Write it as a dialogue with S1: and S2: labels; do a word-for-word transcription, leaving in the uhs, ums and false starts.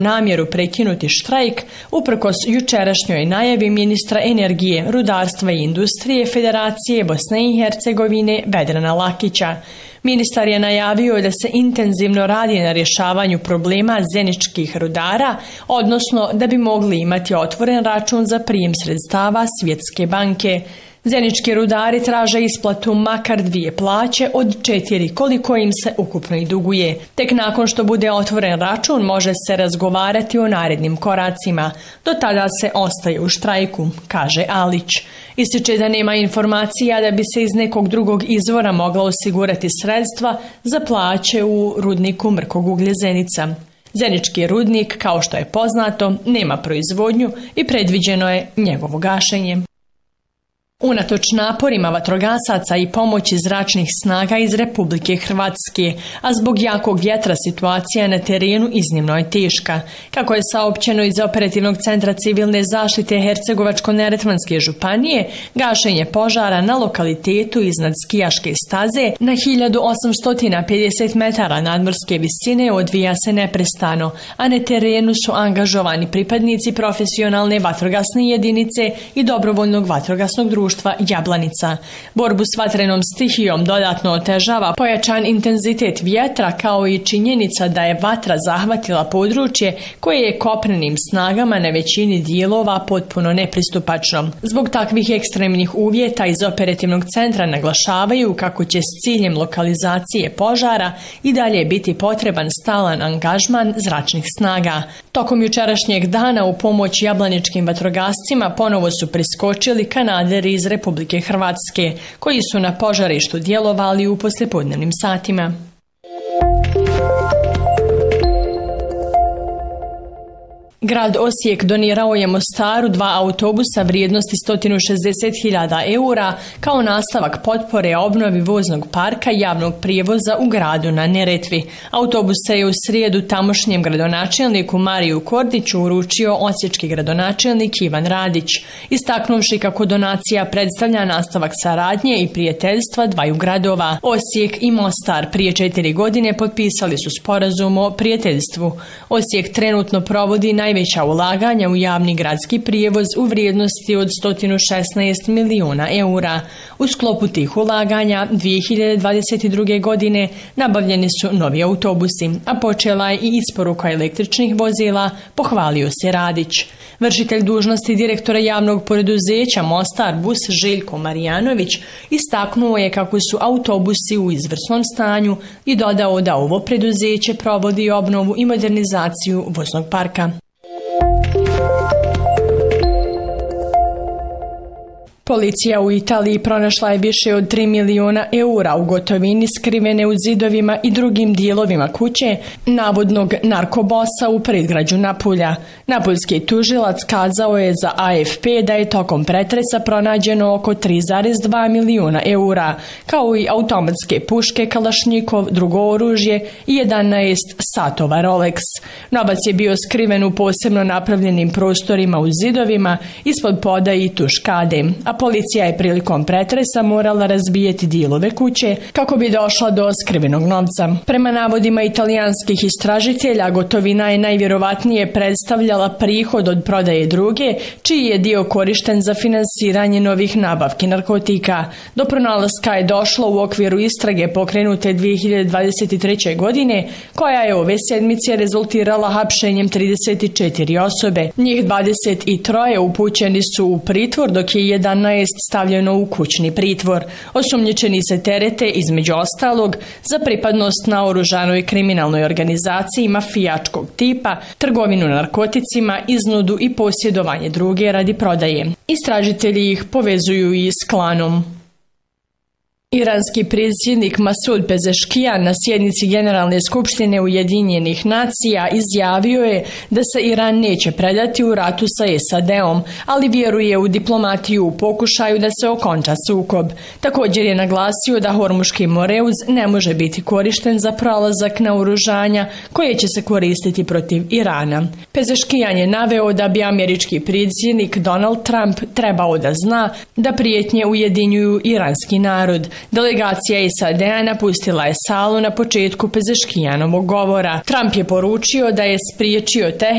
S1: namjeru prekinuti štrajk uprkos jučerašnjoj najavi ministra energije, rudarstva i industrije Federacije Bosne i Hercegovine Vedrana Lakića. Ministar je najavio da se intenzivno radi na rješavanju problema zeničkih rudara, odnosno da bi mogli imati otvoren račun za prijem sredstava Svjetske banke. Zenički rudari traže isplatu makar dvije plaće od četiri koliko im se ukupno i duguje. Tek nakon što bude otvoren račun može se razgovarati o narednim koracima. Do tada se ostaje u štrajku, kaže Alić. Ističe da nema informacija da bi se iz nekog drugog izvora mogla osigurati sredstva za plaće u rudniku mrkog uglja Zenica. Zenički rudnik, kao što je poznato, nema proizvodnju i predviđeno je njegovo gašenje. Unatoč naporima vatrogasaca i pomoći zračnih snaga iz Republike Hrvatske, a zbog jakog vjetra situacija na terenu iznimno je teška. Kako je saopćeno iz Operativnog centra civilne zaštite Hercegovačko-neretvanske županije, gašenje požara na lokalitetu iznad skijaške staze na hiljadu osamsto pedeset metara nadmorske visine odvija se neprestano, a na terenu su angažovani pripadnici profesionalne vatrogasne jedinice i dobrovoljnog vatrogasnog društva Jablanica. Borbu s vatrenom stihijom dodatno otežava pojačan intenzitet vjetra kao i činjenica da je vatra zahvatila područje koje je kopnenim snagama na većini dijelova potpuno nepristupačno. Zbog takvih ekstremnih uvjeta iz operativnog centra naglašavaju kako će s ciljem lokalizacije požara i dalje biti potreban stalan angažman zračnih snaga. Tokom jučerašnjeg dana u pomoć jablaničkim vatrogascima ponovo su priskočili kanaderi iz Republike Hrvatske, koji su na požarištu djelovali u poslijepodnevnim satima. Grad Osijek donirao je Mostaru dva autobusa vrijednosti sto šezdeset hiljada eura kao nastavak potpore obnovi voznog parka javnog prijevoza u gradu na Neretvi. Autobuse je u srijedu tamošnjem gradonačelniku Mariju Kordiću uručio osječki gradonačelnik Ivan Radić, istaknuvši kako donacija predstavlja nastavak saradnje i prijateljstva dvaju gradova. Osijek i Mostar prije četiri godine potpisali su sporazum o prijateljstvu. Osijek trenutno provodi naj Najveća ulaganja u javni gradski prijevoz u vrijednosti od sto šesnaest milijuna eura. U sklopu tih ulaganja dvije hiljade dvadeset druge. godine nabavljeni su novi autobusi, a počela je i isporuka električnih vozila, pohvalio se Radić. Vršitelj dužnosti direktora javnog poduzeća Mostar Bus Željko Marijanović istaknuo je kako su autobusi u izvrsnom stanju i dodao da ovo preduzeće provodi obnovu i modernizaciju voznog parka. Policija u Italiji pronašla je više od tri milijuna eura u gotovini skrivene u zidovima i drugim dijelovima kuće navodnog narkobosa u predgrađu Napulja. Napuljski tužilac kazao je za A F P da je tokom pretresa pronađeno oko tri zarez dva milijuna eura, kao i automatske puške Kalašnjikov, drugo oružje i jedanaest satova Rolex. Novac je bio skriven u posebno napravljenim prostorima u zidovima ispod poda i tuškade, a policija je prilikom pretresa morala razbijeti dijelove kuće kako bi došla do skrivenog novca. Prema navodima italijanskih istražitelja, gotovina je najvjerovatnije predstavljala prihod od prodaje druge, čiji je dio korišten za finansiranje novih nabavki narkotika. Do pronalaska je došlo u okviru istrage pokrenute dvije hiljade dvadeset treće. godine, koja je ove sedmice rezultirala hapšenjem trideset četiri osobe. Njih dvadeset tri upućeni su u pritvor, dok je jedanaest stavljeno u kućni pritvor. Osumnjičeni se terete, između ostalog, za pripadnost naoružanoj kriminalnoj organizaciji mafijačkog tipa, trgovinu narkoticima, iznudu i posjedovanje druge radi prodaje. Istražitelji ih povezuju i s klanom. Iranski predsjednik Masud Pezeškijan na sjednici Generalne skupštine Ujedinjenih nacija izjavio je da se Iran neće predati u ratu sa S A D-om, ali vjeruje u diplomatiju u pokušaju da se okonča sukob. Također je naglasio da Hormuški moreuz ne može biti korišten za prolazak naoružanja koje će se koristiti protiv Irana. Pezeškijan je naveo da bi američki predsjednik Donald Trump trebao da zna da prijetnje ujedinjuju iranski narod. Delegacija S A D-a napustila je salu na početku Pezeškijanovog govora. Trump je poručio da je spriječio tehniku